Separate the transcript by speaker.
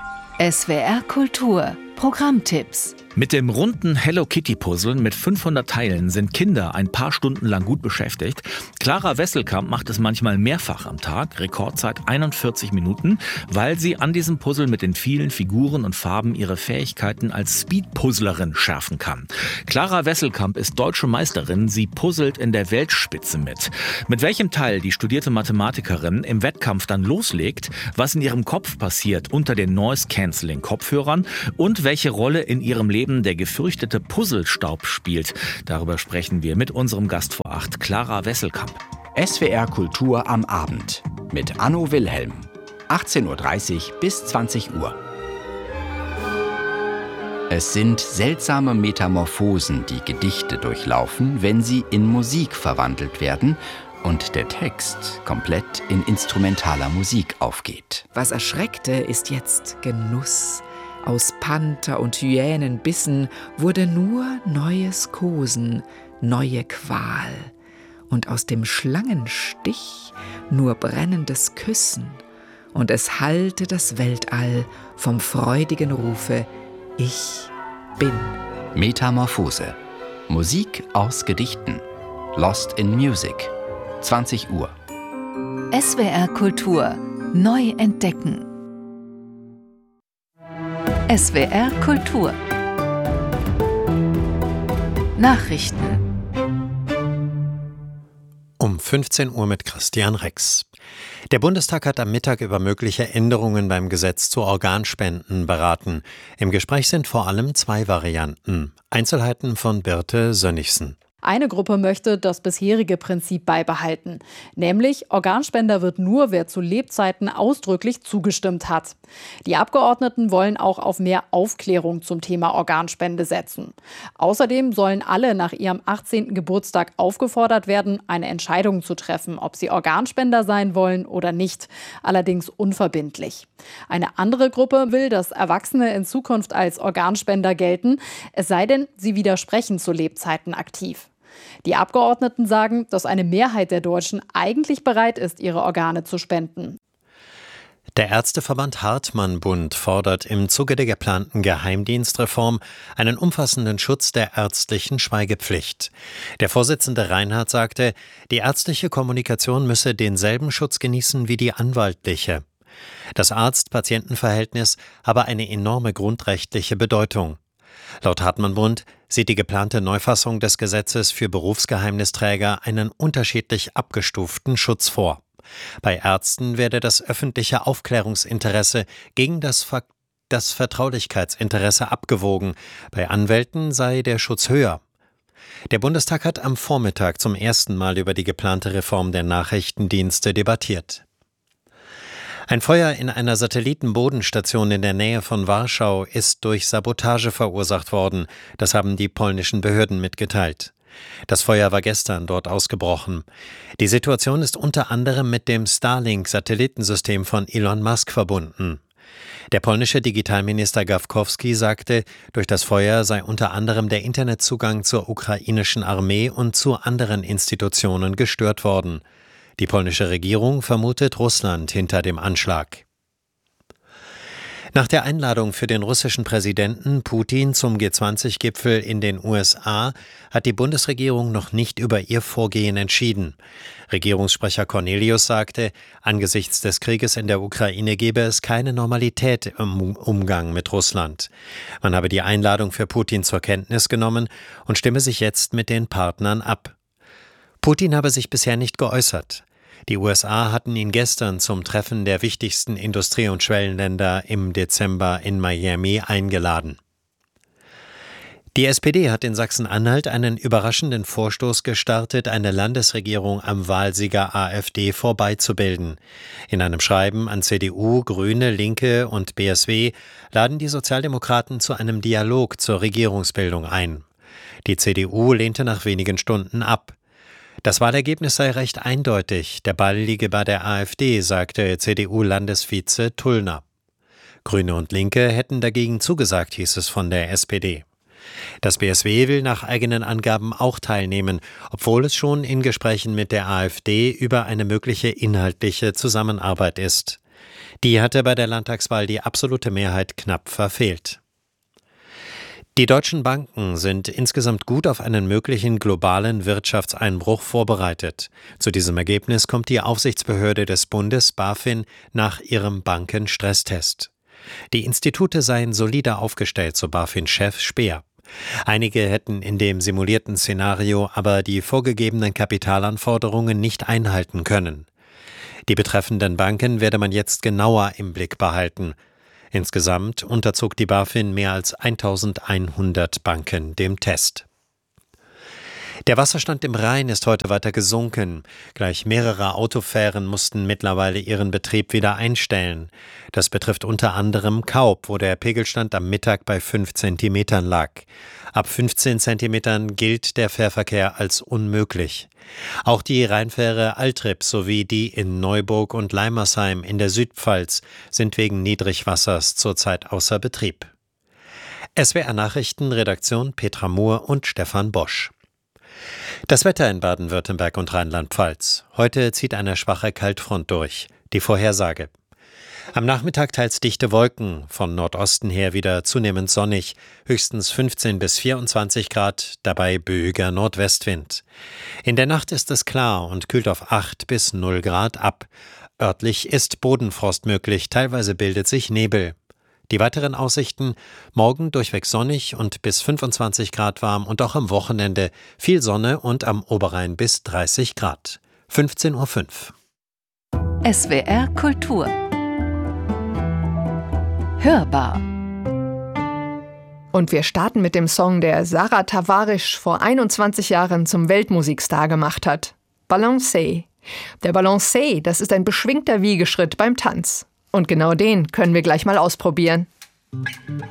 Speaker 1: SWR Kultur Programmtipps.
Speaker 2: Mit dem runden Hello Kitty Puzzle mit 500 Teilen sind Kinder ein paar Stunden lang gut beschäftigt. Clara Wesselkamp macht es manchmal mehrfach am Tag, Rekordzeit 41 Minuten, weil sie an diesem Puzzle mit den vielen Figuren und Farben ihre Fähigkeiten als Speedpuzzlerin schärfen kann. Clara Wesselkamp ist deutsche Meisterin, sie puzzelt in der Weltspitze mit. Mit welchem Teil die studierte Mathematikerin im Wettkampf dann loslegt, was in ihrem Kopf passiert unter den Noise-Canceling-Kopfhörern und welche Rolle in ihrem Leben der gefürchtete Puzzlestaub spielt. Darüber sprechen wir mit unserem Gast vor 8, Clara Wesselkamp.
Speaker 3: SWR Kultur am Abend mit Anno Wilhelm. 18:30 Uhr bis 20 Uhr. Es sind seltsame Metamorphosen, die Gedichte durchlaufen, wenn sie in Musik verwandelt werden und der Text komplett in instrumentaler Musik aufgeht.
Speaker 4: Was erschreckte, ist jetzt Genuss. Aus Panther und Hyänenbissen wurde nur neues Kosen, neue Qual. Und aus dem Schlangenstich nur brennendes Küssen. Und es hallte das Weltall vom freudigen Rufe: Ich bin.
Speaker 3: Metamorphose. Musik aus Gedichten. Lost in Music. 20 Uhr.
Speaker 1: SWR Kultur neu entdecken. SWR Kultur Nachrichten
Speaker 5: um 15 Uhr mit Christian Rex. Der Bundestag hat am Mittag über mögliche Änderungen beim Gesetz zu Organspenden beraten. Im Gespräch sind vor allem 2 Varianten. Einzelheiten von Birte Sönnigsen.
Speaker 6: Eine Gruppe möchte das bisherige Prinzip beibehalten, nämlich Organspender wird nur, wer zu Lebzeiten ausdrücklich zugestimmt hat. Die Abgeordneten wollen auch auf mehr Aufklärung zum Thema Organspende setzen. Außerdem sollen alle nach ihrem 18. Geburtstag aufgefordert werden, eine Entscheidung zu treffen, ob sie Organspender sein wollen oder nicht, allerdings unverbindlich. Eine andere Gruppe will, dass Erwachsene in Zukunft als Organspender gelten, es sei denn, sie widersprechen zu Lebzeiten aktiv. Die Abgeordneten sagen, dass eine Mehrheit der Deutschen eigentlich bereit ist, ihre Organe zu spenden.
Speaker 5: Der Ärzteverband Hartmann-Bund fordert im Zuge der geplanten Geheimdienstreform einen umfassenden Schutz der ärztlichen Schweigepflicht. Der Vorsitzende Reinhardt sagte, die ärztliche Kommunikation müsse denselben Schutz genießen wie die anwaltliche. Das Arzt-Patienten-Verhältnis habe eine enorme grundrechtliche Bedeutung. Laut Hartmann-Bund sieht die geplante Neufassung des Gesetzes für Berufsgeheimnisträger einen unterschiedlich abgestuften Schutz vor. Bei Ärzten werde das öffentliche Aufklärungsinteresse gegen das Vertraulichkeitsinteresse abgewogen. Bei Anwälten sei der Schutz höher. Der Bundestag hat am Vormittag zum ersten Mal über die geplante Reform der Nachrichtendienste debattiert. Ein Feuer in einer Satellitenbodenstation in der Nähe von Warschau ist durch Sabotage verursacht worden. Das haben die polnischen Behörden mitgeteilt. Das Feuer war gestern dort ausgebrochen. Die Situation ist unter anderem mit dem Starlink-Satellitensystem von Elon Musk verbunden. Der polnische Digitalminister Gawkowski sagte, durch das Feuer sei unter anderem der Internetzugang zur ukrainischen Armee und zu anderen Institutionen gestört worden. Die polnische Regierung vermutet Russland hinter dem Anschlag. Nach der Einladung für den russischen Präsidenten Putin zum G20-Gipfel in den USA hat die Bundesregierung noch nicht über ihr Vorgehen entschieden. Regierungssprecher Cornelius sagte, angesichts des Krieges in der Ukraine gebe es keine Normalität im Umgang mit Russland. Man habe die Einladung für Putin zur Kenntnis genommen und stimme sich jetzt mit den Partnern ab. Putin habe sich bisher nicht geäußert. Die USA hatten ihn gestern zum Treffen der wichtigsten Industrie- und Schwellenländer im Dezember in Miami eingeladen. Die SPD hat in Sachsen-Anhalt einen überraschenden Vorstoß gestartet, eine Landesregierung am Wahlsieger AfD vorbeizubilden. In einem Schreiben an CDU, Grüne, Linke und BSW laden die Sozialdemokraten zu einem Dialog zur Regierungsbildung ein. Die CDU lehnte nach wenigen Stunden ab. Das Wahlergebnis sei recht eindeutig. Der Ball liege bei der AfD, sagte CDU-Landesvize Tullner. Grüne und Linke hätten dagegen zugesagt, hieß es von der SPD. Das BSW will nach eigenen Angaben auch teilnehmen, obwohl es schon in Gesprächen mit der AfD über eine mögliche inhaltliche Zusammenarbeit ist. Die hatte bei der Landtagswahl die absolute Mehrheit knapp verfehlt. Die deutschen Banken sind insgesamt gut auf einen möglichen globalen Wirtschaftseinbruch vorbereitet. Zu diesem Ergebnis kommt die Aufsichtsbehörde des Bundes BaFin nach ihrem Bankenstresstest. Die Institute seien solider aufgestellt, so BaFin-Chef Speer. Einige hätten in dem simulierten Szenario aber die vorgegebenen Kapitalanforderungen nicht einhalten können. Die betreffenden Banken werde man jetzt genauer im Blick behalten. Insgesamt unterzog die BaFin mehr als 1100 Banken dem Test. Der Wasserstand im Rhein ist heute weiter gesunken. Gleich mehrere Autofähren mussten mittlerweile ihren Betrieb wieder einstellen. Das betrifft unter anderem Kaub, wo der Pegelstand am Mittag bei 5 Zentimetern lag. Ab 15 Zentimetern gilt der Fährverkehr als unmöglich. Auch die Rheinfähre Altrip sowie die in Neuburg und Leimersheim in der Südpfalz sind wegen Niedrigwassers zurzeit außer Betrieb. SWR Nachrichten, Redaktion Petra Mohr und Stefan Bosch. Das Wetter in Baden-Württemberg und Rheinland-Pfalz. Heute zieht eine schwache Kaltfront durch. Die Vorhersage: Am Nachmittag teils dichte Wolken, von Nordosten her wieder zunehmend sonnig, höchstens 15 bis 24 Grad, dabei böiger Nordwestwind. In der Nacht ist es klar und kühlt auf 8 bis 0 Grad ab. Örtlich ist Bodenfrost möglich, teilweise bildet sich Nebel. Die weiteren Aussichten: morgen durchweg sonnig und bis 25 Grad warm und auch am Wochenende viel Sonne und am Oberrhein bis 30 Grad. 15:05 Uhr.
Speaker 1: SWR Kultur Hörbar.
Speaker 7: Und wir starten mit dem Song, der Sarah Tavarisch vor 21 Jahren zum Weltmusikstar gemacht hat. Balancé. Der Balancé, das ist ein beschwingter Wiegeschritt beim Tanz. Und genau den können wir gleich mal ausprobieren.